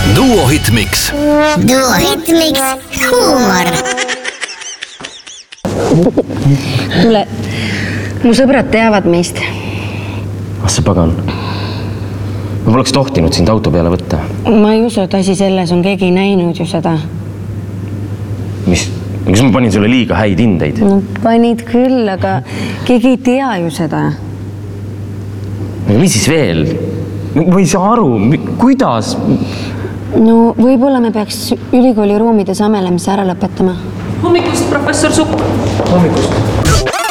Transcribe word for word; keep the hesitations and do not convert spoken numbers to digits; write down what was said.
Duo Hitmix. Duo Hitmix huumor. Kuule, mu sõbrad teavad meist. Ah sa pagan. Ma poleks tohtinud sind auto peale võtta. Ma ei usu, et asi selles on keegi näinud ju seda. Mis? Kas ma panin sulle liiga häid hindeid? No panid küll, aga keegi ei tea ju seda. Mis siis veel? Ma ei saa aru, kuidas? No võib-olla me peaks ülikooli ruumides amelemise ära lõpetama. Hommikust, professor Sukk. Hommikust.